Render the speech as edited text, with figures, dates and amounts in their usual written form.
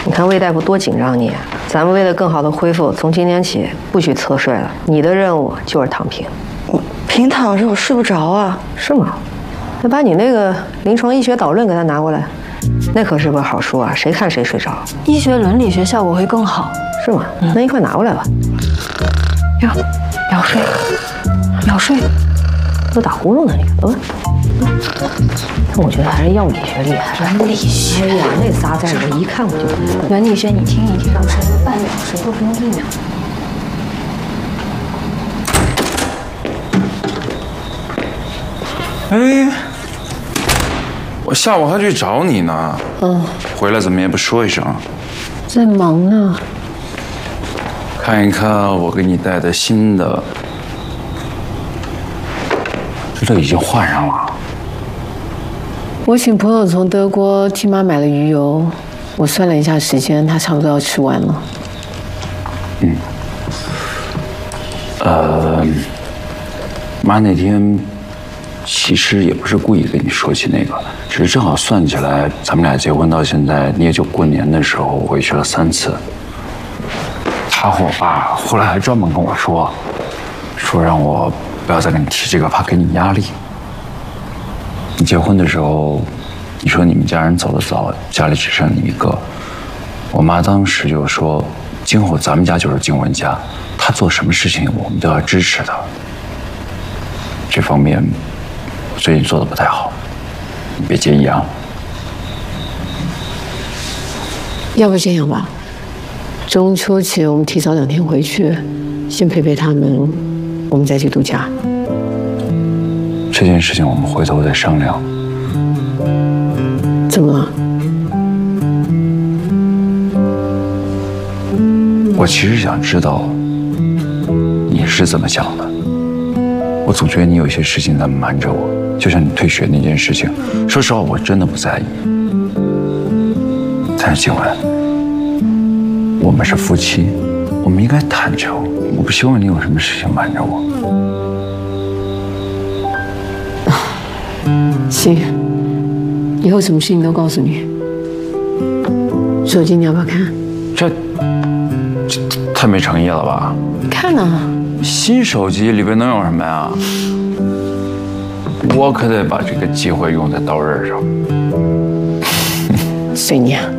你看魏大夫多紧张你，咱们为了更好的恢复，从今天起不许侧睡了。你的任务就是躺平。 我平躺着我睡不着啊。 是吗？那把你那个临床医学导论给他拿过来，那可是本好书啊，谁看谁睡着。 医学伦理学效果会更好。 是吗？那一块拿过来吧。 秒睡，秒睡， 都打呼噜呢，你看。但我觉得还是药理学厉害。 伦理学， 哎呀，那仨字我一看我就不懂。 伦理学你听一听，谁都半秒，谁都不用1秒。 哎，我下午还去找你呢。回来怎么也不说一声？ 在忙呢。 看一看我给你带的新的，这都已经换上了。 我请朋友从德国替妈买了鱼油，我算了一下时间，他差不多要吃完了。 妈那天其实也不是故意跟你说起那个，只是正好算起来，咱们俩结婚到现在，你也就过年的时候回去了3次。他和我爸后来还专门跟我说让我不要再跟你提这个，怕给你压力。你结婚的时候，你说你们家人走得早，家里只剩你一个。我妈当时就说，今后咱们家就是静文家，她做什么事情我们都要支持她。这方面我最近做的不太好，你别介意啊。 要不这样吧，中秋节我们提早2天回去，先陪陪他们，我们再去度假。 这件事情我们回头再商量。 怎么了？ 我其实想知道你是怎么想的。我总觉得你有一些事情在瞒着我，就像你退学那件事情。说实话，我真的不在意。但是静文，我们是夫妻，我们应该坦诚。我不希望你有什么事情瞒着我。 行，以后什么事情都告诉你。手机你要不要看？ 这太没诚意了吧？ 看啊。 新手机里边能有什么呀？我可得把这个机会用在刀刃上。 随你啊。